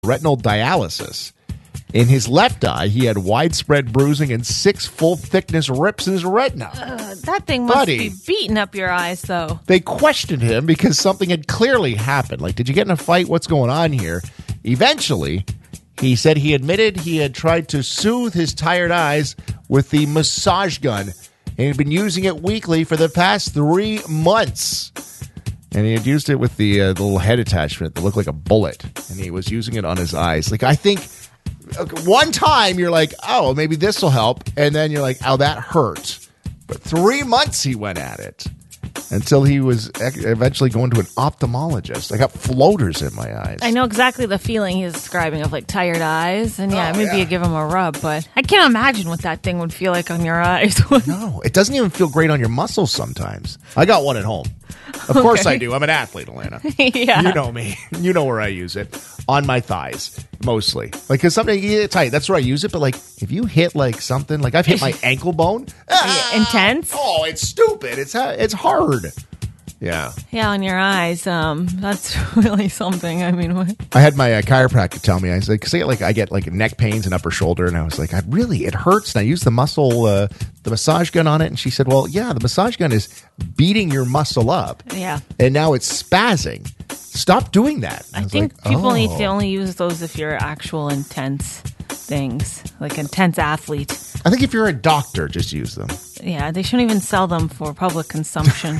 retinal dialysis. In his left eye, he had widespread bruising and 6 full-thickness rips in his retina. That thing must be beating up your eyes, though. They questioned him because something had clearly happened. Like, did you get in a fight? What's going on here? Eventually, he said he admitted he had tried to soothe his tired eyes with the massage gun, and he'd been using it weekly for the past 3 months. And he had used it with the little head attachment that looked like a bullet, and he was using it on his eyes. Like, I think one time you're like, oh, maybe this will help, and then you're like, oh, that hurt. But 3 months he went at it until he was eventually going to an ophthalmologist. I got floaters in my eyes. I know exactly the feeling he's describing of like tired eyes, and maybe you give him a rub, but I can't imagine what that thing would feel like on your eyes. No, it doesn't even feel great on your muscles sometimes. I got one at home. Of course I do. I'm an athlete, Alana. Yeah. You know me. You know where I use it. On my thighs, mostly. Like, because something you get tight, that's where I use it. But, like, if you hit, like, something, like, I've hit my ankle bone. Intense? Oh, it's stupid. It's hard. Yeah. Yeah, on your eyes. That's really something. I mean, what? I had my chiropractor tell me, I was like, because I get like neck pains and upper shoulder, and I was like, it hurts. And I used the massage gun on it, and she said, well, yeah, the massage gun is beating your muscle up. Yeah. And now it's spazzing. Stop doing that. I think like, people need to only use those if you're actual intense things, like intense athlete. I think if you're a doctor, just use them. Yeah, they shouldn't even sell them for public consumption.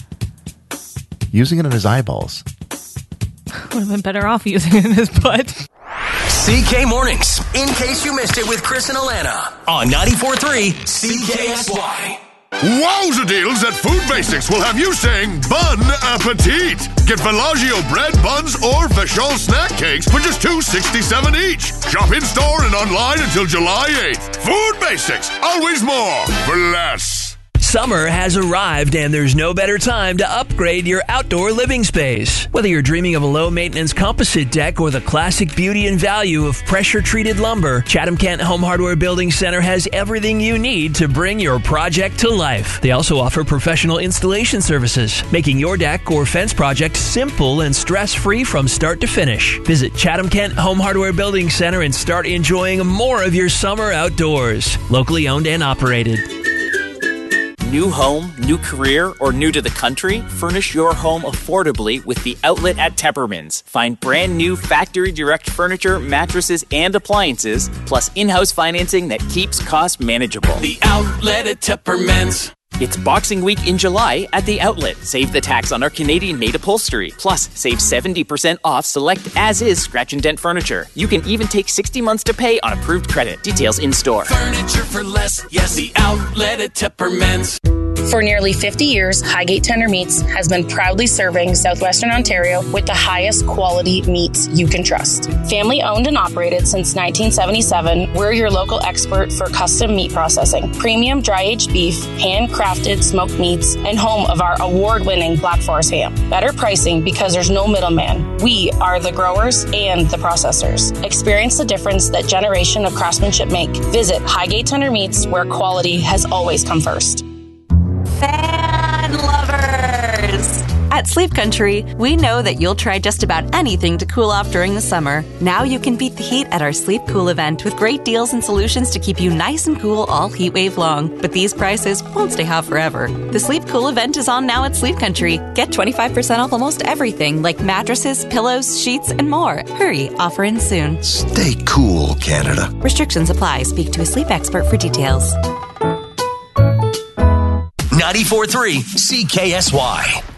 Using it in his eyeballs. Would have been better off using it in his butt. CK Mornings, in case you missed it with Chris and Alana on 94.3 CKSY. Wowza deals at Food Basics will have you saying bon appetit. Get Villaggio bread, buns, or Vachon snack cakes for just $2.67 each. Shop in-store and online until July 8th. Food Basics, always more for less. Summer has arrived, and there's no better time to upgrade your outdoor living space. Whether you're dreaming of a low-maintenance composite deck or the classic beauty and value of pressure-treated lumber, Chatham-Kent Home Hardware Building Center has everything you need to bring your project to life. They also offer professional installation services, making your deck or fence project simple and stress-free from start to finish. Visit Chatham-Kent Home Hardware Building Center and start enjoying more of your summer outdoors. Locally owned and operated. New home, new career, or new to the country? Furnish your home affordably with The Outlet at Tepperman's. Find brand new factory direct furniture, mattresses, and appliances, plus in-house financing that keeps costs manageable. The Outlet at Tepperman's. It's Boxing Week in July at The Outlet. Save the tax on our Canadian-made upholstery. Plus, save 70% off select as-is scratch and dent furniture. You can even take 60 months to pay on approved credit. Details in store. Furniture for less. Yes, The Outlet at Tepperman's. For nearly 50 years, Highgate Tender Meats has been proudly serving Southwestern Ontario with the highest quality meats you can trust. Family owned and operated since 1977, we're your local expert for custom meat processing, premium dry-aged beef, handcrafted smoked meats, and home of our award-winning Black Forest ham. Better pricing because there's no middleman. We are the growers and the processors. Experience the difference that generation of craftsmanship make. Visit Highgate Tender Meats, where quality has always come first. Fan lovers! At Sleep Country, we know that you'll try just about anything to cool off during the summer. Now you can beat the heat at our Sleep Cool event with great deals and solutions to keep you nice and cool all heat wave long. But these prices won't stay hot forever. The Sleep Cool event is on now at Sleep Country. Get 25% off almost everything like mattresses, pillows, sheets, and more. Hurry, offer ends soon. Stay cool, Canada. Restrictions apply. Speak to a sleep expert for details. 94.3 CKSY.